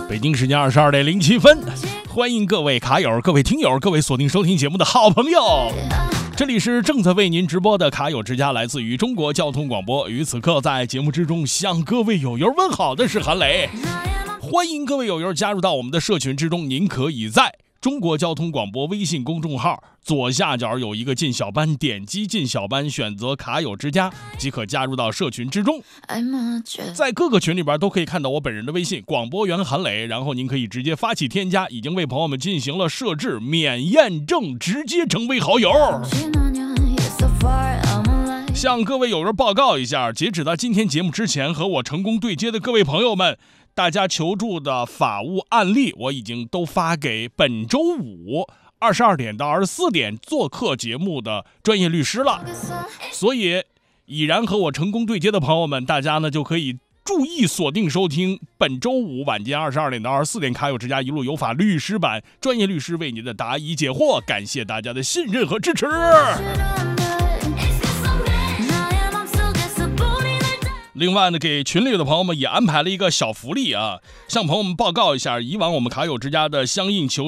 北京时间22:07，欢迎各位卡友、各位听友、各位锁定收听节目的好朋友。这里是正在为您直播的卡友之家，来自于中国交通广播。于此刻在节目之中向各位友友问好的是韩磊，欢迎各位友友加入到我们的社群之中。您可以在中国交通广播微信公众号左下角有一个进小班，点击进小班，选择卡友之家即可加入到社群之中。在各个群里边都可以看到我本人的微信广播员韩磊，然后您可以直接发起添加，已经为朋友们进行了设置，免验证，直接成为好友。向各位友人报告一下，截止到今天节目之前和我成功对接的各位朋友们，大家求助的法务案例我已经都发给本周五22点到24点做客节目的专业律师了。所以已然和我成功对接的朋友们，大家呢就可以注意锁定收听本周五晚间22点到24点卡友之家一路有法律师版，专业律师为您的答疑解惑。感谢大家的信任和支持。另外呢，给群里的朋友们也安排了一个小福利啊，向朋友们报告一下，以往我们卡友之家的相应求